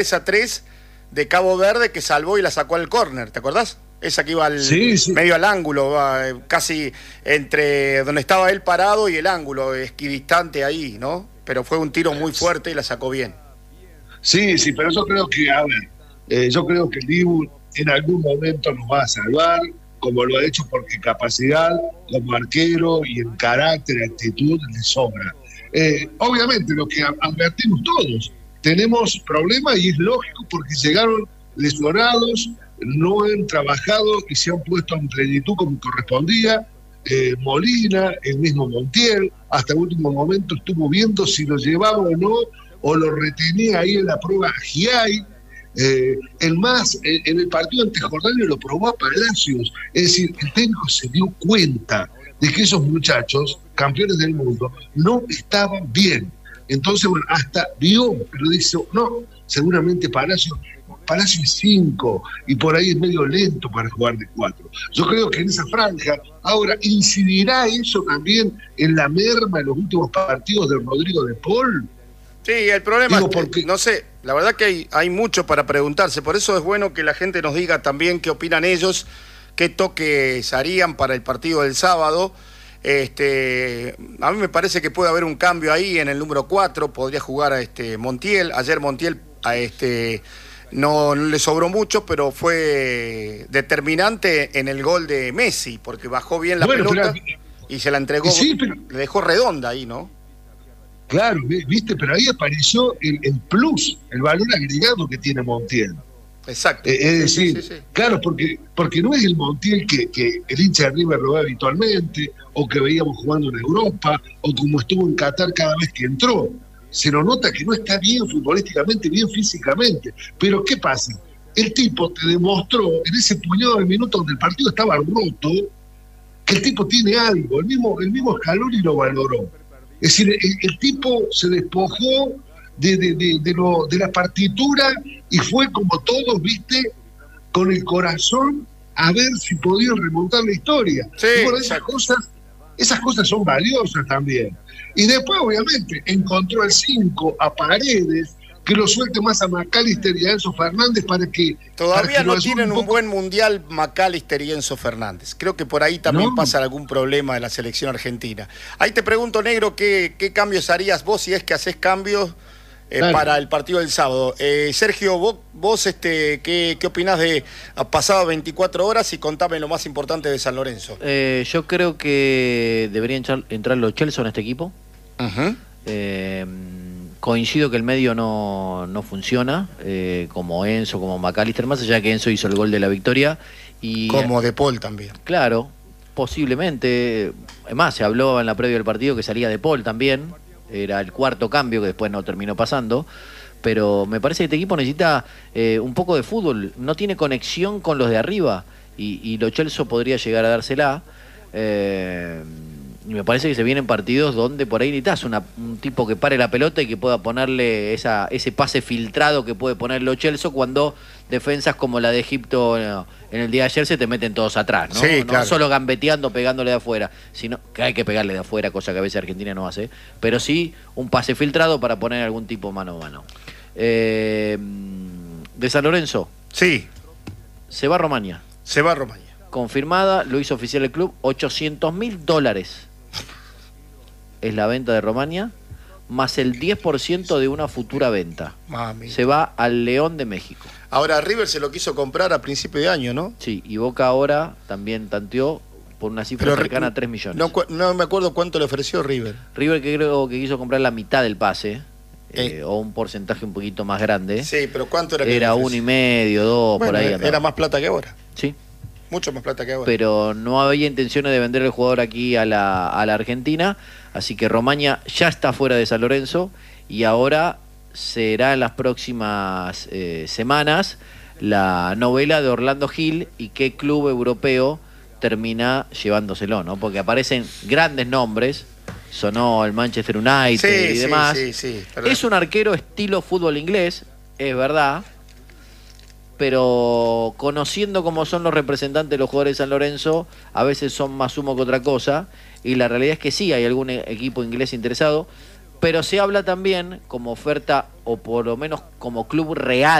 esa 3 de Cabo Verde que salvó y la sacó al córner, ¿te acordás? Esa que iba medio al ángulo, casi entre donde estaba él parado y el ángulo, equidistante ahí, ¿no? Pero fue un tiro muy fuerte y la sacó bien. Sí, pero yo creo que, yo creo que el Dibu en algún momento nos va a salvar, como lo ha hecho, porque capacidad como arquero y en carácter, actitud, le sobra. Obviamente, lo que advertimos todos, tenemos problemas y es lógico porque llegaron lesionados, no han trabajado y se han puesto en plenitud como correspondía. Molina, el mismo Montiel, hasta el último momento estuvo viendo si lo llevaba o no, o lo retenía ahí en la prueba Giai. En el partido ante Jordania lo probó a Palacios. Es decir, el técnico se dio cuenta de que esos muchachos, campeones del mundo, no estaban bien. Entonces, bueno, hasta vio, pero dice, no, seguramente Palacios es 5 y por ahí es medio lento para jugar de 4. Yo creo que en esa franja, ahora, ¿incidirá eso también en la merma en los últimos partidos de Rodrigo de Paul? Sí, el problema es que, no sé, la verdad que hay mucho para preguntarse, por eso es bueno que la gente nos diga también qué opinan ellos, qué toques harían para el partido del sábado. A mí me parece que puede haber un cambio ahí en el número 4, podría jugar a Montiel. Ayer Montiel no le sobró mucho, pero fue determinante en el gol de Messi, porque bajó bien la pelota y se la entregó, le dejó redonda ahí, ¿no? Claro, viste, pero ahí apareció el plus, el valor agregado que tiene Montiel. Exacto. Es decir, sí. Claro, porque no es el Montiel que el hincha de River lo ve habitualmente, o que veíamos jugando en Europa, o como estuvo en Qatar cada vez que entró. Se lo nota que no está bien futbolísticamente, bien físicamente. Pero ¿qué pasa? El tipo te demostró en ese puñado de minutos donde el partido estaba roto, que el tipo tiene algo, el mismo Scaloni lo valoró. Es decir, el tipo se despojó de la partitura y fue como todos, viste, con el corazón a ver si podían remontar la historia. Sí, y bueno, esas cosas son valiosas también. Y después, obviamente, encontró al 5, a Paredes, que lo suelte más a McAllister y a Enzo Fernández para que... Todavía no tienen un buen mundial McAllister y Enzo Fernández. Creo que por ahí también pasa algún problema de la selección argentina. Ahí te pregunto, Negro, ¿qué cambios harías vos si es que haces cambios para el partido del sábado? Sergio, vos ¿qué opinás de pasado 24 horas? Y contame lo más importante de San Lorenzo. Yo creo que debería entrar los Chelsea en este equipo. Coincido que el medio no funciona, como Enzo, como McAllister, más allá de que Enzo hizo el gol de la victoria. Y, como De Paul también. Claro, posiblemente. Además, se habló en la previa del partido que salía De Paul también. Era el cuarto cambio que después no terminó pasando. Pero me parece que este equipo necesita un poco de fútbol. No tiene conexión con los de arriba. Y Lo Celso podría llegar a dársela. Y me parece que se vienen partidos donde por ahí necesitas un tipo que pare la pelota y que pueda ponerle ese pase filtrado que puede poner Lo Celso cuando defensas como la de Egipto en el día de ayer se te meten todos atrás, ¿no? Sí, claro. No solo gambeteando, pegándole de afuera, sino que hay que pegarle de afuera, cosa que a veces Argentina no hace, pero sí un pase filtrado para poner algún tipo mano a mano. De San Lorenzo. Sí. Se va a Romaña. Se va a Romaña. Confirmada, lo hizo oficial el club, $800.000 es la venta de Romaña, más el 10% de una futura venta. Mami. Se va al León de México. Ahora River se lo quiso comprar a principio de año, ¿no? Sí, y Boca ahora también tanteó por una cifra cercana a 3 millones. No me acuerdo cuánto le ofreció River. River que creo que quiso comprar la mitad del pase, o un porcentaje un poquito más grande. Sí, pero ¿cuánto era? Era 1,5, 2, bueno, por ahí. Era más plata que ahora. Sí. Mucho más plata que ahora. Pero no había intenciones de vender el jugador aquí a la Argentina, así que Romaña ya está fuera de San Lorenzo y ahora será en las próximas semanas la novela de Orlando Gil y qué club europeo termina llevándoselo, ¿no? Porque aparecen grandes nombres, sonó el Manchester United y demás. Sí, es un arquero estilo fútbol inglés, es verdad, pero conociendo cómo son los representantes de los jugadores de San Lorenzo, a veces son más humo que otra cosa, y la realidad es que sí, hay algún equipo inglés interesado. pero se habla también como oferta, o por lo menos como club real